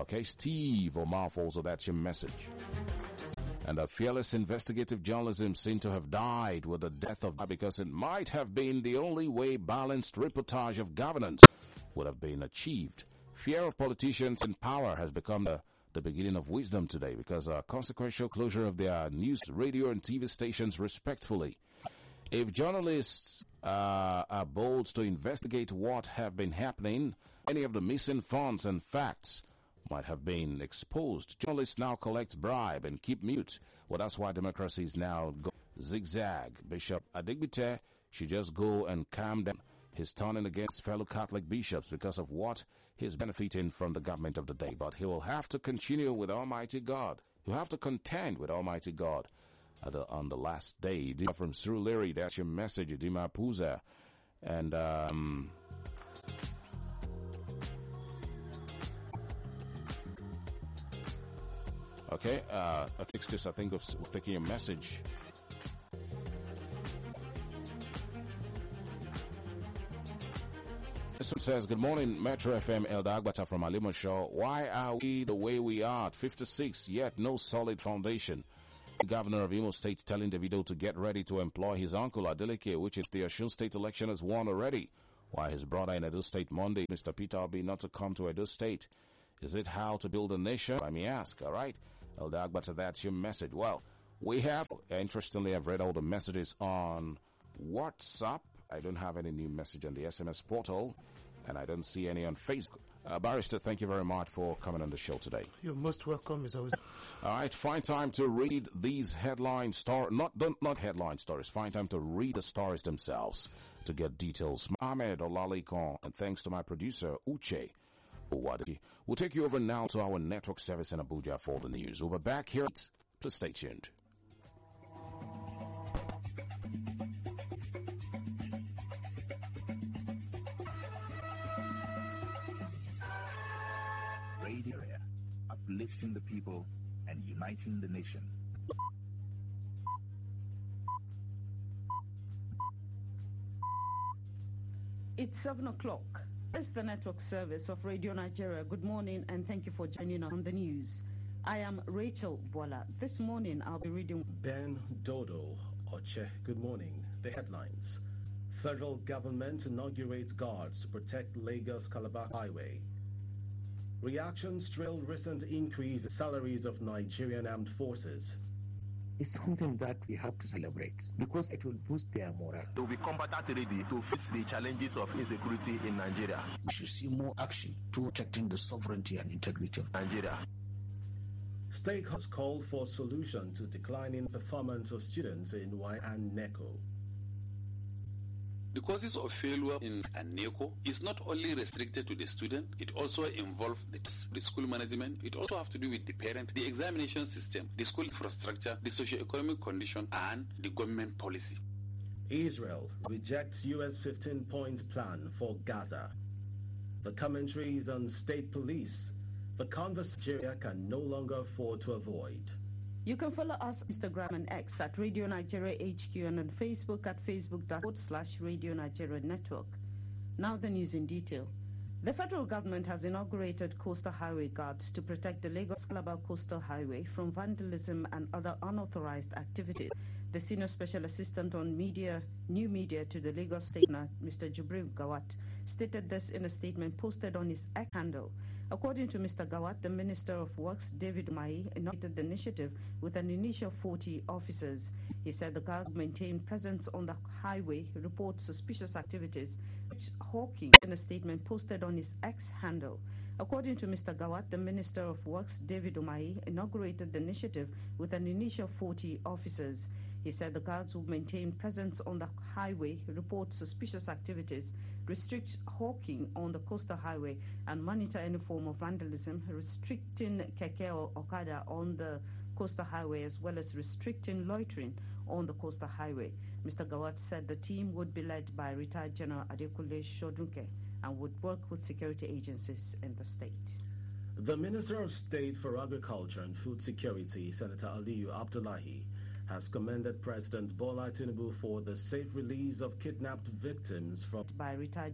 Okay, Steve Omafo, so that's your message. And the fearless investigative journalism seemed to have died with the death of because it might have been the only way balanced reportage of governance would have been achieved. Fear of politicians in power has become the beginning of wisdom today because consequential closure of their news, radio, and TV stations respectfully. If journalists are bold to investigate what have been happening, any of the missing funds and facts might have been exposed. Journalists now collect bribe and keep mute. Well, that's why democracy is now zigzag. Bishop Adigbite should just go and calm down. He's turning against fellow Catholic bishops because of what he's benefiting from the government of the day. But he will have to continue with Almighty God. He'll have to contend with Almighty God on the last day. From Surulere, that's your message, Dima Puza. And okay, Textus, I think, was taking a message. This one says, good morning, Metro FM, Elda Agbata from Alimoshaw. Why are we the way we are at 56, yet no solid foundation? Governor of Imo State telling Davido to get ready to employ his uncle Adeleke, which is the Osun State election has won already. Why his brother in Edo State Monday, Mr. Peter Obi, not to come to Edo State? Is it how to build a nation? I may ask, all right? Elda Agbata, that's your message. Well, we have, interestingly, I've read all the messages on WhatsApp. I don't have any new message on the SMS portal, and I don't see any on Facebook. Barrister, thank you very much for coming on the show today. You're most welcome, as always. All right, find time to read these headline stories, not headline stories, find time to read the stories themselves to get details. Mohamed Olalikon, and thanks to my producer, Uche Owadi. We'll take you over now to our network service in Abuja for the news. We'll be back here. Please stay tuned. Radio, uplifting the people and uniting the nation. It's 7 o'clock. This is the network service of Radio Nigeria. Good morning and thank you for joining us on the news. I am Rachel Bola. This morning I'll be reading Ben Dodo Oche. Good morning. The headlines. Federal government inaugurates guards to protect Lagos-Calabar Highway. Reactions trail recent increase in salaries of Nigerian armed forces. It's something that we have to celebrate because it will boost their morale. To be competent ready to face the challenges of insecurity in Nigeria. We should see more action to protecting the sovereignty and integrity of Nigeria. Stakeholders called for solution to declining performance of students in Y and NECO. The causes of failure in NECO is not only restricted to the student, it also involves the school management, it also has to do with the parent, the examination system, the school infrastructure, the socio-economic condition, and the government policy. Israel rejects U.S. 15-point plan for Gaza. The commentaries on state police. The conversation can no longer afford to avoid. You can follow us on Instagram and X at Radio Nigeria HQ and on Facebook at facebook.com/Radio Nigeria Network. Now the news in detail. The federal government has inaugurated coastal highway guards to protect the Lagos-Calabar coastal highway from vandalism and other unauthorized activities. The senior special assistant on new media to the Lagos State, Mr. Jubril Gawat, stated this in a statement posted on his X handle. According to Mr. Gawat, the Minister of Works, David Umahi, inaugurated the initiative with an initial 40 officers. He said the guards maintain presence on the highway, report suspicious activities, hawking in a statement posted on his X handle. According to Mr. Gawat, the Minister of Works, David Umahi, inaugurated the initiative with an initial 40 officers. He said the guards will maintain presence on the highway, report suspicious activities, restrict hawking on the coastal highway, and monitor any form of vandalism, restricting keke or okada on the coastal highway, as well as restricting loitering on the coastal highway. Mr. Gawat said the team would be led by retired General Adekunle Shodunke and would work with security agencies in the state. The Minister of State for Agriculture and Food Security, Senator Aliyu Abdullahi, has commended President Bola Tinubu for the safe release of kidnapped victims from by retired